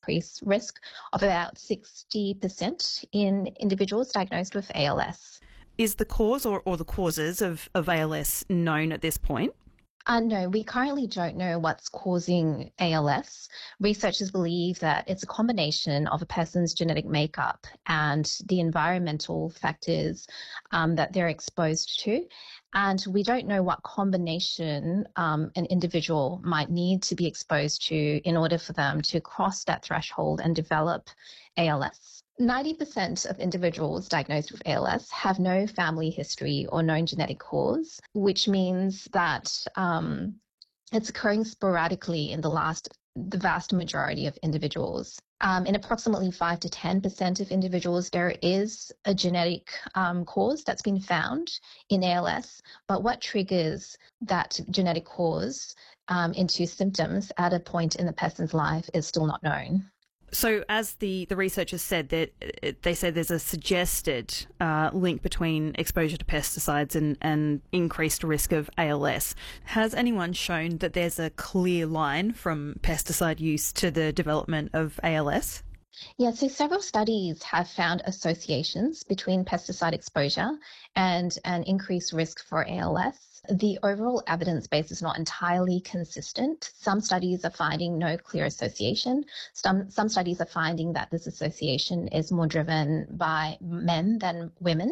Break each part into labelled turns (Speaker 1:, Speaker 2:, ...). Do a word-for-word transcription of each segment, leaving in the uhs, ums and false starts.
Speaker 1: increased risk of about sixty percent in individuals diagnosed with A L S.
Speaker 2: Is the cause or, or the causes of, of A L S known at this point?
Speaker 1: Uh, no, we currently don't know what's causing A L S. Researchers believe that it's a combination of a person's genetic makeup and the environmental factors um, that they're exposed to. And we don't know what combination um, an individual might need to be exposed to in order for them to cross that threshold and develop A L S. ninety percent of individuals diagnosed with A L S have no family history or known genetic cause, which means that um, it's occurring sporadically in the last, the vast majority of individuals. Um, in approximately five to ten percent of individuals, there is a genetic um, cause that's been found in A L S, but what triggers that genetic cause um, into symptoms at a point in the person's life is still not known.
Speaker 2: So as the, the researchers said, that they said there's a suggested uh, link between exposure to pesticides and, and increased risk of A L S. Has anyone shown that there's a clear line from pesticide use to the development of A L S?
Speaker 1: Yeah, so several studies have found associations between pesticide exposure and an increased risk for A L S. The overall evidence base is not entirely consistent. Some studies are finding no clear association. Some, some studies are finding that this association is more driven by men than women.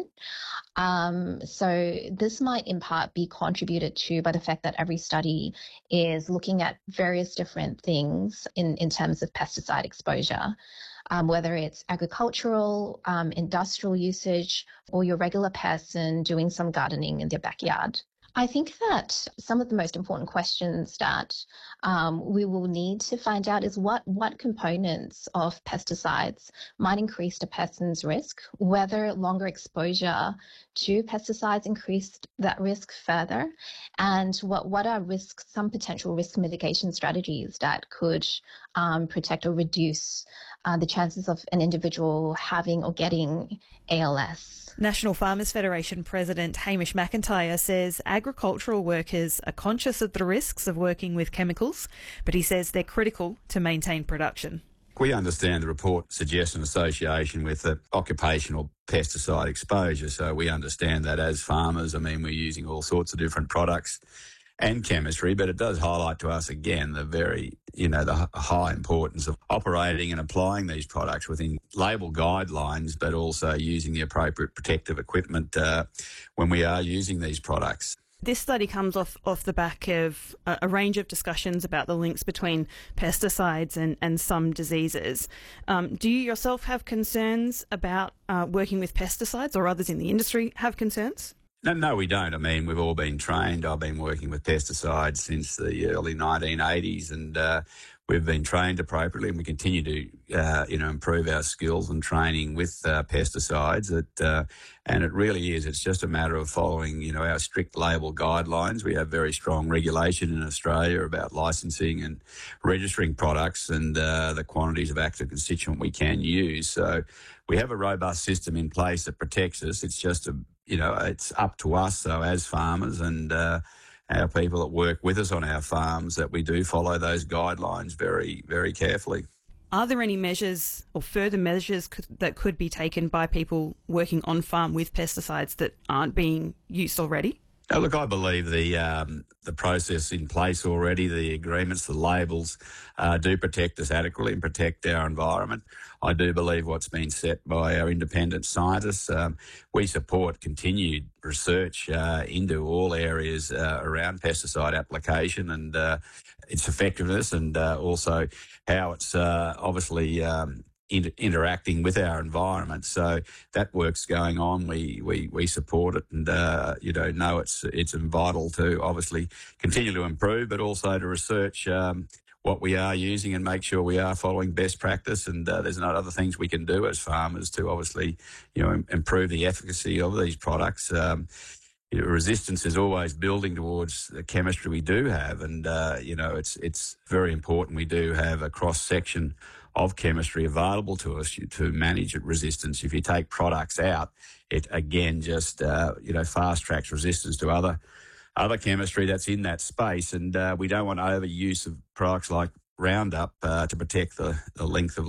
Speaker 1: Um, so this might in part be contributed to by the fact that every study is looking at various different things in, in terms of pesticide exposure. Um, whether it's agricultural, um, industrial usage, or your regular person doing some gardening in their backyard. I think that some of the most important questions that um, we will need to find out is what, what components of pesticides might increase a person's risk, whether longer exposure to pesticides increased that risk further, and what, what are risks, some potential risk mitigation strategies that could um, protect or reduce uh, the chances of an individual having or getting A L S.
Speaker 2: National Farmers Federation President Hamish McIntyre says agricultural workers are conscious of the risks of working with chemicals, but he says they're critical to maintain production.
Speaker 3: We understand the report suggests an association with the occupational pesticide exposure, so we understand that as farmers. I mean, we're using all sorts of different products and chemistry, but it does highlight to us again the very, you know, the high importance of operating and applying these products within label guidelines, but also using the appropriate protective equipment uh, when we are using these products.
Speaker 2: This study comes off, off the back of a, a range of discussions about the links between pesticides and, and some diseases. Um, do you yourself have concerns about uh, working with pesticides, or others in the industry have concerns?
Speaker 3: No, no, we don't. I mean, we've all been trained. I've been working with pesticides since the early nineteen eighties, and uh, we've been trained appropriately, and we continue to, uh, you know, improve our skills and training with uh, pesticides. It, uh, and it really is. It's just a matter of following, you know, our strict label guidelines. We have very strong regulation in Australia about licensing and registering products and uh, the quantities of active constituent we can use. So we have a robust system in place that protects us. It's just a You know, it's up to us, though, as farmers and uh, our people that work with us on our farms, that we do follow those guidelines very, very carefully.
Speaker 2: Are there any measures or further measures could, that could be taken by people working on farm with pesticides that aren't being used already?
Speaker 3: Now, look, I believe the um, the process in place already, the agreements, the labels, uh, do protect us adequately and protect our environment. I do believe what's been set by our independent scientists. Um, we support continued research uh, into all areas uh, around pesticide application and uh, its effectiveness, and uh, also how it's uh, obviously um, Inter- interacting with our environment. So that work's going on. We we we support it, and uh, you know know it's it's vital to obviously continue to improve, but also to research um, what we are using and make sure we are following best practice. And uh, there's no other things we can do as farmers to obviously you know im- improve the efficacy of these products. Um, You know, resistance is always building towards the chemistry we do have, and uh, you know it's it's very important we do have a cross section of chemistry available to us to manage resistance. If you take products out, it again just uh, you know fast tracks resistance to other other chemistry that's in that space, and uh, we don't want overuse of products like Roundup uh, to protect the, the length of